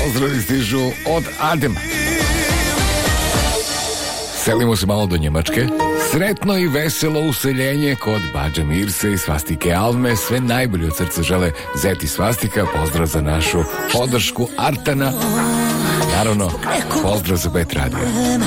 pozdravi stižu od Adema. Selimo se malo do Njemačke. Sretno i veselo useljenje kod Badže Mirse i Svastike Alme. Sve najbolje od srca žele Zeti Svastika. Pozdrav za našu podršku Artana. Naravno, pozdrav za Bet Radio.